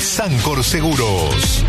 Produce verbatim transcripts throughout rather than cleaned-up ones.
Sancor Seguros.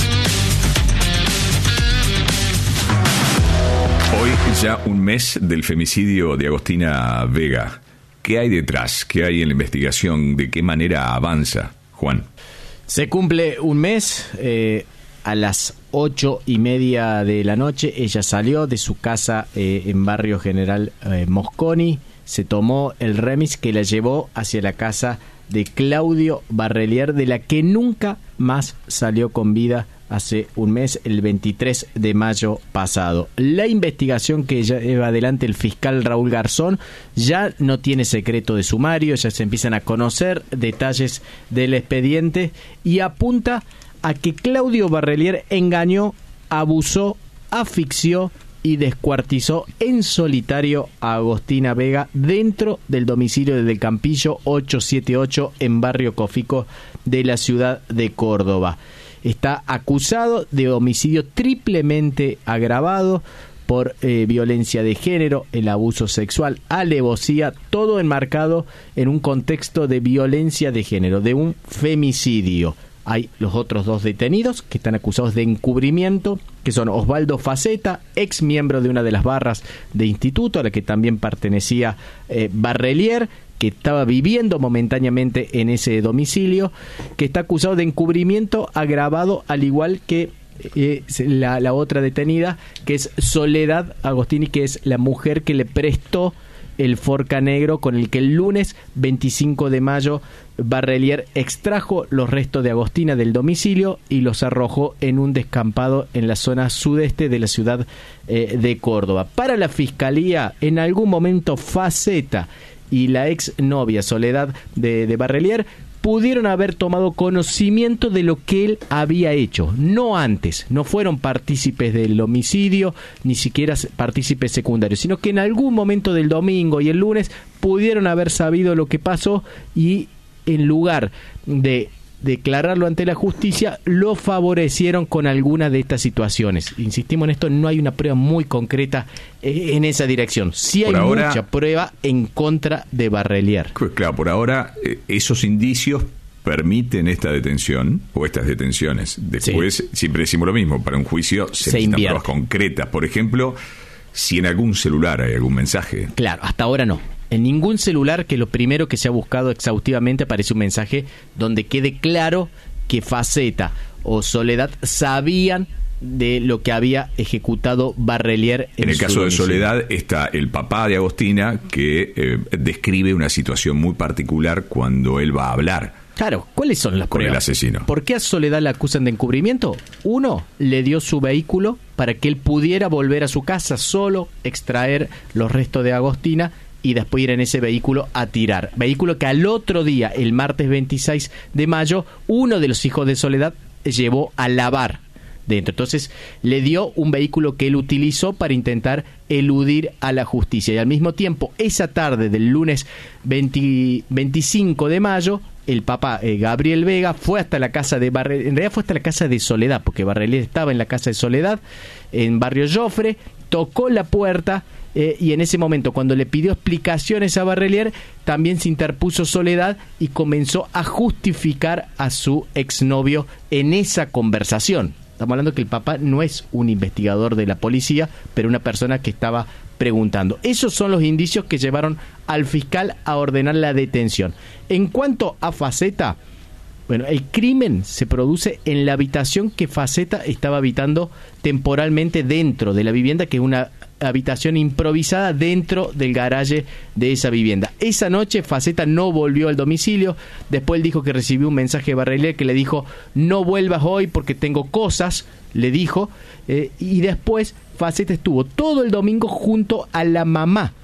Hoy ya un mes del femicidio de Agostina Vega. ¿Qué hay detrás? ¿Qué hay en la investigación? ¿De qué manera avanza, Juan? Se cumple un mes. Eh, a las ocho y media de la noche ella salió de su casa eh, en Barrio General eh, Mosconi. Se tomó el remis que la llevó hacia la casa de Claudio Barrelier, de la que nunca más salió con vida hace un mes, el veintitrés de mayo pasado. La investigación que lleva adelante el fiscal Raúl Garzón ya no tiene secreto de sumario, ya se empiezan a conocer detalles del expediente y apunta a que Claudio Barrelier engañó, abusó, asfixió y descuartizó en solitario a Agostina Vega dentro del domicilio del Campillo ochocientos setenta y ocho en Barrio Cofico de la ciudad de Córdoba. Está acusado de homicidio triplemente agravado por eh, violencia de género, el abuso sexual, alevosía, todo enmarcado en un contexto de violencia de género, de un femicidio. Hay los otros dos detenidos que están acusados de encubrimiento, que son Osvaldo Faceta, ex miembro de una de las barras de instituto, a la que también pertenecía eh, Barrelier, que estaba viviendo momentáneamente en ese domicilio, que está acusado de encubrimiento agravado, al igual que eh, la, la otra detenida, que es Soledad Agostini, que es la mujer que le prestó el Forca negro con el que el lunes veinticinco de mayo Barrelier extrajo los restos de Agostina del domicilio y los arrojó en un descampado en la zona sudeste de la ciudad eh, de Córdoba. Para la Fiscalía, en algún momento Faceta y la ex novia Soledad de, de Barrelier pudieron haber tomado conocimiento de lo que él había hecho, no antes, no fueron partícipes del homicidio, ni siquiera partícipes secundarios, sino que en algún momento del domingo y el lunes pudieron haber sabido lo que pasó y en lugar de declararlo ante la justicia, lo favorecieron con alguna de estas situaciones. Insistimos en esto, no hay una prueba muy concreta en esa dirección. Sí hay ahora, mucha prueba en contra de Barrelier. Claro, por ahora esos indicios permiten esta detención o estas detenciones. Después, sí, siempre decimos lo mismo, para un juicio se, se necesitan invierte. pruebas concretas. Por ejemplo, si en algún celular hay algún mensaje. Claro, hasta ahora no. En ningún celular, que lo primero que se ha buscado exhaustivamente, aparece un mensaje donde quede claro que Faceta o Soledad sabían de lo que había ejecutado Barrelier. En, en el caso domicilio. de Soledad está el papá de Agostina, que eh, describe una situación muy particular cuando él va a hablar. Claro, ¿cuáles son las con pruebas? El asesino. ¿Por qué a Soledad la acusan de encubrimiento? Uno, le dio su vehículo para que él pudiera volver a su casa solo, extraer los restos de Agostina y después ir en ese vehículo a tirar. Vehículo que al otro día, el martes veintiséis de mayo, uno de los hijos de Soledad llevó a lavar dentro. Entonces le dio un vehículo que él utilizó para intentar eludir a la justicia. Y al mismo tiempo, esa tarde del lunes veinte, veinticinco de mayo, el papá eh, Gabriel Vega fue hasta la casa de Barrelier, en realidad fue hasta la casa de Soledad, porque Barrelier estaba en la casa de Soledad, en Barrio Jofre, tocó la puerta, eh, y en ese momento, cuando le pidió explicaciones a Barrelier, también se interpuso Soledad y comenzó a justificar a su exnovio en esa conversación. Estamos hablando que el papá no es un investigador de la policía, pero una persona que estaba preguntando. Esos son los indicios que llevaron al fiscal a ordenar la detención. En cuanto a Faceta, bueno, el crimen se produce en la habitación que Faceta estaba habitando temporalmente dentro de la vivienda, que es una habitación improvisada dentro del garaje de esa vivienda. Esa noche Faceta no volvió al domicilio. Después él dijo que recibió un mensaje de Barrelier que le dijo: no vuelvas hoy porque tengo cosas, le dijo, eh, y después Faceta estuvo todo el domingo junto a la mamá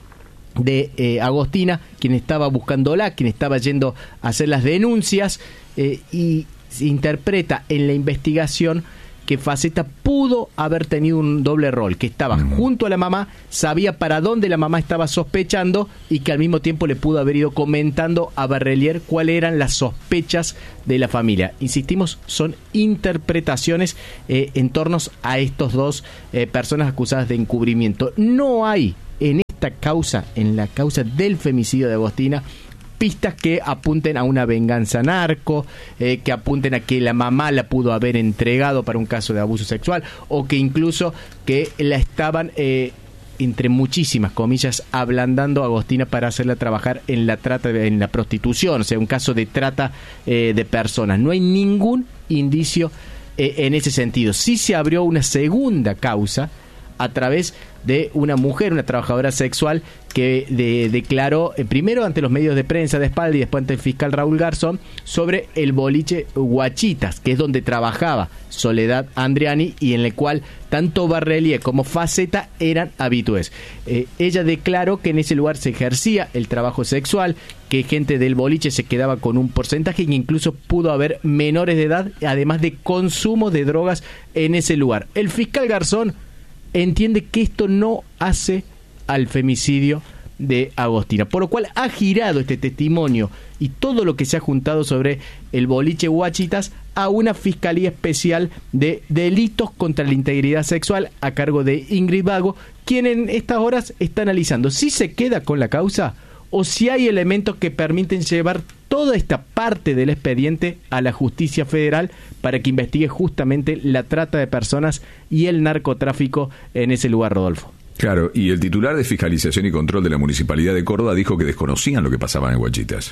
de eh, Agostina, quien estaba buscándola, quien estaba yendo a hacer las denuncias, eh, y se interpreta en la investigación que Faceta pudo haber tenido un doble rol, que estaba uh-huh. junto a la mamá, sabía para dónde la mamá estaba sospechando y que al mismo tiempo le pudo haber ido comentando a Barrelier cuáles eran las sospechas de la familia. Insistimos, son interpretaciones eh, en torno a estos dos eh, personas acusadas de encubrimiento. No hay en esta causa, en la causa del femicidio de Agostina, pistas que apunten a una venganza narco, eh, que apunten a que la mamá la pudo haber entregado para un caso de abuso sexual, o que incluso que la estaban, eh, entre muchísimas comillas, ablandando a Agostina para hacerla trabajar en la trata, en la prostitución, o sea, un caso de trata eh, de personas. No hay ningún indicio eh, en ese sentido. Sí se abrió una segunda causa a través de una mujer, una trabajadora sexual, que de, declaró eh, primero ante los medios de prensa de espalda y después ante el fiscal Raúl Garzón sobre el boliche Huachitas, que es donde trabajaba Soledad Andriani y en el cual tanto Barrelie como Faceta eran habitués. Eh, ella declaró que en ese lugar se ejercía el trabajo sexual, que gente del boliche se quedaba con un porcentaje y que incluso pudo haber menores de edad, además de consumo de drogas en ese lugar. El fiscal Garzón entiende que esto no hace al femicidio de Agostina, por lo cual ha girado este testimonio y todo lo que se ha juntado sobre el boliche Huachitas a una Fiscalía Especial de Delitos contra la Integridad Sexual a cargo de Ingrid Vago, quien en estas horas está analizando si se queda con la causa o si hay elementos que permiten llevar toda esta parte del expediente a la justicia federal para que investigue justamente la trata de personas y el narcotráfico en ese lugar, Rodolfo. Claro, y el titular de Fiscalización y Control de la Municipalidad de Córdoba dijo que desconocían lo que pasaba en Huachitas.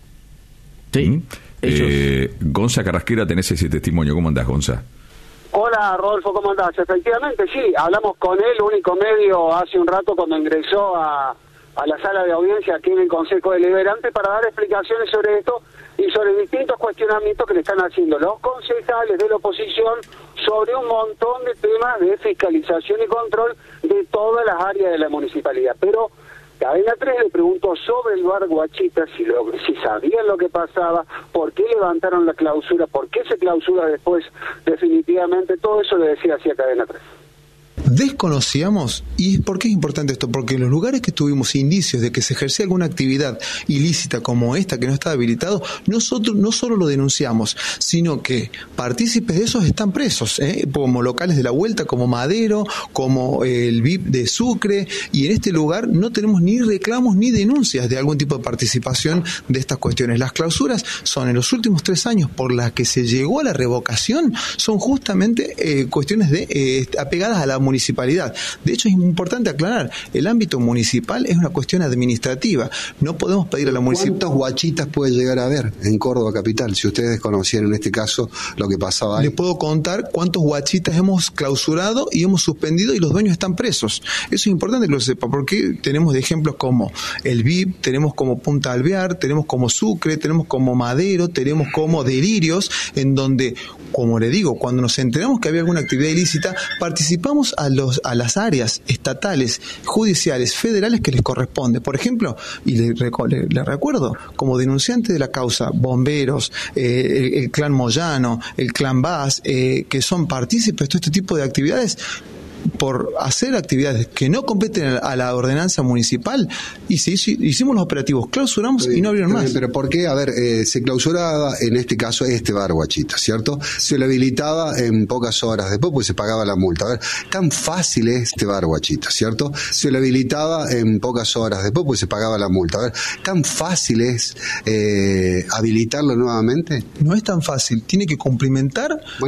Sí. ¿Mm? Eh, Gonza Carrasquera, tenés ese testimonio. ¿Cómo andás, Gonza? Hola, Rodolfo, ¿cómo andás? Efectivamente, sí, hablamos con él, único medio, hace un rato cuando ingresó a... a la sala de audiencia aquí en el Consejo Deliberante para dar explicaciones sobre esto y sobre distintos cuestionamientos que le están haciendo los concejales de la oposición sobre un montón de temas de fiscalización y control de todas las áreas de la municipalidad. Pero Cadena tres le preguntó sobre el bar Huachitas, si, lo, si sabían lo que pasaba, por qué levantaron la clausura, por qué se clausura después definitivamente, todo eso le decía así a Cadena tres. Desconocíamos, ¿y por qué es importante esto? Porque en los lugares que tuvimos indicios de que se ejercía alguna actividad ilícita como esta que no está habilitado, nosotros no solo lo denunciamos, sino que partícipes de esos están presos, ¿eh? como locales de la vuelta, como Madero, como eh, el V I P de Sucre, y en este lugar no tenemos ni reclamos ni denuncias de algún tipo de participación de estas cuestiones. Las clausuras son en los últimos tres años por las que se llegó a la revocación, son justamente eh, cuestiones de eh, apegadas a la municipalidad. De hecho, es importante aclarar, el ámbito municipal es una cuestión administrativa. No podemos pedir a la municipalidad... ¿Cuántos Huachitas puede llegar a haber en Córdoba capital? Si ustedes conocieran en este caso lo que pasaba ahí. Les puedo contar cuántos Huachitas hemos clausurado y hemos suspendido y los dueños están presos. Eso es importante que lo sepa, porque tenemos de ejemplos como el V I P, tenemos como Punta Alvear, tenemos como Sucre, tenemos como Madero, tenemos como Delirios, en donde, como le digo, cuando nos enteramos que había alguna actividad ilícita, participamos a los a las áreas estatales, judiciales, federales que les corresponde. Por ejemplo, y le, le, le recuerdo, como denunciante de la causa, bomberos, eh, el, el clan Moyano, el clan Vaz, eh, que son partícipes de todo este tipo de actividades, por hacer actividades que no competen a la ordenanza municipal, y sí, sí, hicimos los operativos, clausuramos y no abrieron más. Pero ¿por qué? A ver, eh, se clausuraba en este caso este bar Huachita, ¿cierto? Se lo habilitaba en pocas horas después, pues se pagaba la multa. A ver, tan fácil es este bar Huachita, ¿cierto? Se lo habilitaba en pocas horas después, pues se pagaba la multa. A ver, tan fácil es eh, habilitarlo nuevamente. No es tan fácil, tiene que cumplimentar. Bueno,